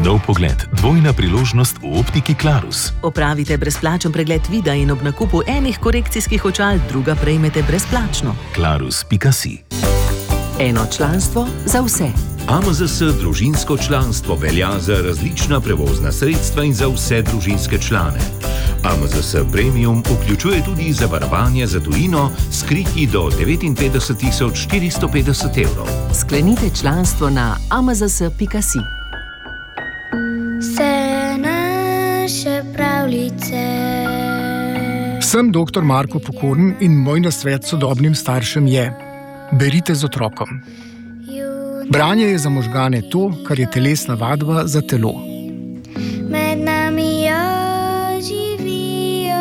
Nov pogled, dvojna priložnost v optiki Clarus. Opravite brezplačen pregled vida in ob nakupu enih korekcijskih očal druga prejmete brezplačno. Clarus.si. Eno članstvo za vse. AMZS družinsko članstvo velja za različna prevozna sredstva in za vse družinske člane. AMZS Premium vključuje tudi zavarovanje za tujino s kriti do 59.450 evrov. Sklenite članstvo na amzs.si. Vse naše pravljice. Sem dr. Marko Pokorn in moj nasvet sodobnim staršem je: berite z otrokom. Branje je za možgane to, kar je telesna vadba za telo. Med nami živijo.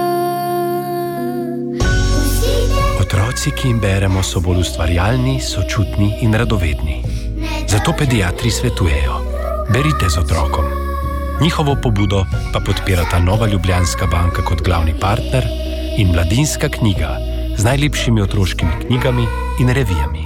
Otroci, ki jim beremo, so bolj ustvarjalni, sočutni in radovedni. Zato pediatri svetujejo: berite z otrokom. Njihovo pobudo pa podpirata Nova Ljubljanska banka kot glavni partner in Mladinska knjiga z najlepšimi otroškimi knjigami in revijami.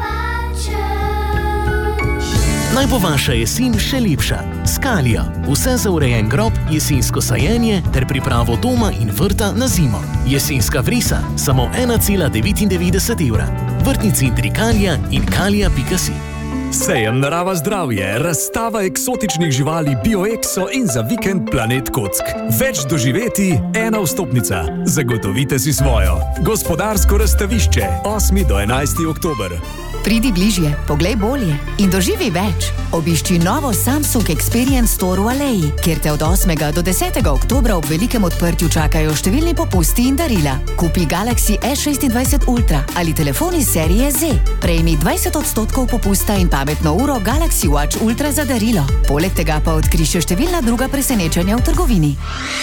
Naj bo vaša jesen še lepša. Skalija. Vse za urejen grob, jesensko sajenje ter pripravo doma in vrta na zimo. Jesenska vrisa. Samo 1,99 evra. Vrtni centri Kalija in kalija.si. Sejem Narava zdravje, razstava eksotičnih živali BioExo in za vikend Planet Kock. Več doživeti, ena vstopnica. Zagotovite si svojo. Gospodarsko razstavišče, 8. do 11. oktober. Pridi bližje, poglej bolje in doživi več. Obišči novo Samsung Experience Store v Aleji, kjer te od 8. do 10. oktobra ob velikem odprtju čakajo številni popusti in darila. Kupi Galaxy S26 Ultra ali telefon iz serije Z. Prejmi 20% popusta in pametno uro Galaxy Watch Ultra za darilo. Poleg tega pa odkri še številna druga presenečenja v trgovini.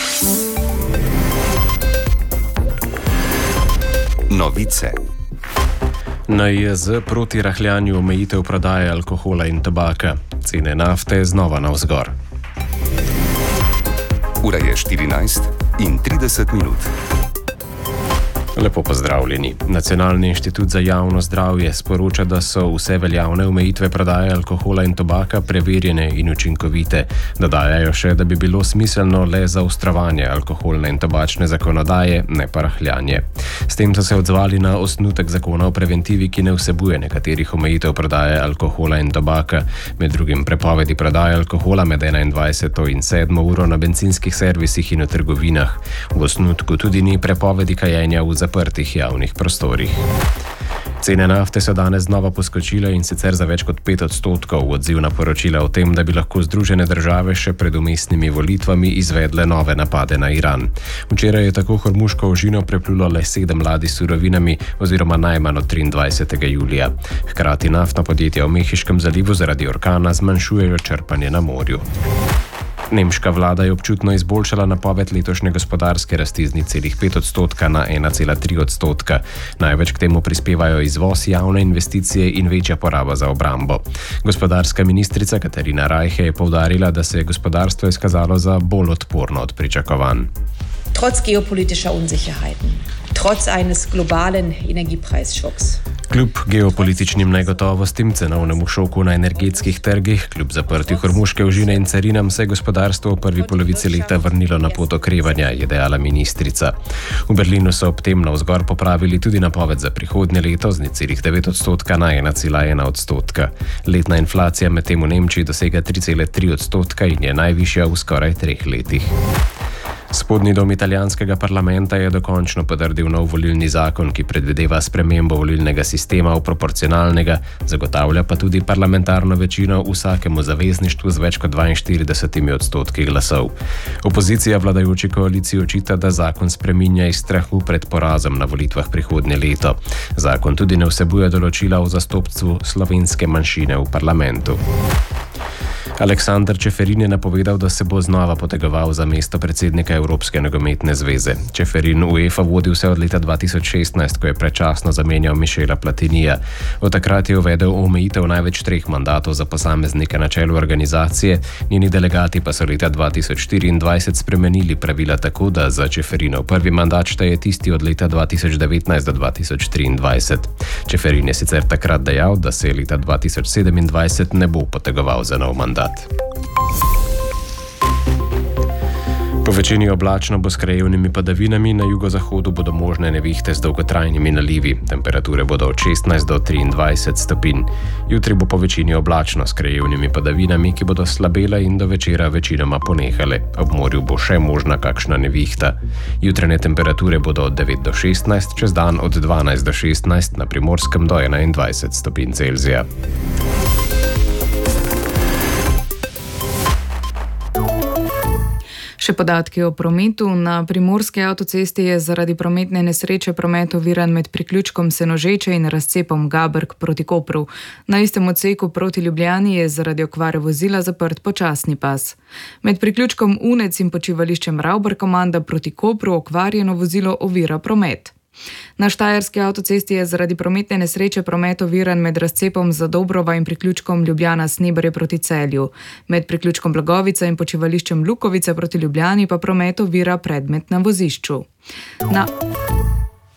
Novice. NIJZ proti rahljanju omejitev prodaje alkohola in tobaka. Cene nafte znova navzgor. Ura je 14:30. Lepo pozdravljeni. Nacionalni inštitut za javno zdravje sporoča, da so vse veljavne omejitve prodaje alkohola in tobaka preverjene in učinkovite. Dodajajo še, da bi bilo smiselno le zaostrovanje alkoholne in tobačne zakonodaje, ne pa rahljanje. S tem so se odzvali na osnutek zakona o preventivi, ki ne vsebuje nekaterih omejitev prodaje alkohola in tobaka, med drugim prepovedi prodaje alkohola med 21. in 7. uro na bencinskih servisih in v trgovinah. V osnutku tudi ni prepovedi kajenja v zaprtih javnih prostorih. Cene nafte so danes znova poskočile in sicer za več kot 5% v odziv na poročila o tem, da bi lahko Združene države še pred vmesnimi volitvami izvedle nove napade na Iran. Včeraj je tako Hormuško ožino preplulo le 7 ladij s surovinami oziroma najmanj od 23. julija. Hkrati naftna podjetja v Mehiškem zalivu zaradi orkana zmanjšujejo črpanje na morju. Nemška vlada je občutno izboljšala napoved letošnje gospodarske rasti z 0,5% na 1,3%. Največ k temu prispevajo izvoz, javne investicije in večja poraba za obrambo. Gospodarska ministrica Katarina Reiche je poudarila, da se je gospodarstvo izkazalo za bolj odporno od pričakovanj. Trotz geopolitischer Unsicherheiten, trotz eines globalen Energiepreisschocks. Kljub geopolitičnim negotovostim, cenovnemu šoku na energetskih trgih, kljub zaprtju Hormuške ožine in carinam, se je gospodarstvo v prvi polovici leta vrnilo na pot okrevanja, je dejala ministrica. V Berlinu so ob tem navzgor popravili tudi napoved za prihodnje leto z 0,9% na 1,1%. Letna inflacija medtem v Nemčiji dosega 3,3% in je najvišja v skoraj 3 letih. Spodnji dom italijanskega parlamenta je dokončno potrdil nov volilni zakon, ki predvideva spremembo volilnega sistema v proporcionalnega, zagotavlja pa tudi parlamentarno večino vsakemu zavezništvu z več kot 42% glasov. Opozicija vladajoči koaliciji očita, da zakon spreminja iz strahu pred porazom na volitvah prihodnje leto. Zakon tudi ne vsebuje določila o zastopstvu slovenske manjšine v parlamentu. Aleksander Čeferin je napovedal, da se bo znova potegoval za mesto predsednika Evropske nogometne zveze. Čeferin UEFA vodi vse od leta 2016, ko je predčasno zamenjal Michela Platinija. Od takrat je uvedel omejitev največ 3 mandatov za posameznike na čelu organizacije, njeni delegati pa so leta 2024 spremenili pravila tako, da za Čeferinov prvi mandat šteje tisti od leta 2019 do 2023. Čeferin je sicer takrat dejal, da se leta 2027 ne bo potegoval za nov mandat. Po večini oblačno bo s krajevnimi padavinami, na jugozahodu bodo možne nevihte z dolgotrajnimi nalivi. Temperature bodo od 16 do 23 stopinj. Jutri bo po večini oblačno s krajevnimi padavinami, ki bodo slabele in do večera večinoma ponehale. Ob morju bo še možna kakšna nevihta. Jutranje temperature bodo od 9 do 16, čez dan od 12 do 16, na Primorskem do 21 stopinj Celzija. Še podatki o prometu. Na Primorski avtocesti je zaradi prometne nesreče promet oviran med priključkom Senožeče in razcepom Gabrk proti Kopru. Na istem odseku proti Ljubljani je zaradi okvare vozila zaprt počasni pas. Med priključkom Unec in počivališčem Ravbarkomanda proti Kopru okvarjeno vozilo ovira promet. Na Štajerski avtocesti je zaradi prometne nesreče promet oviran med razcepom Zadobrova in priključkom Ljubljana-Sneberje proti Celju. Med priključkom Blagovica in počivališčem Lukovica proti Ljubljani pa promet ovira predmet na vozišču.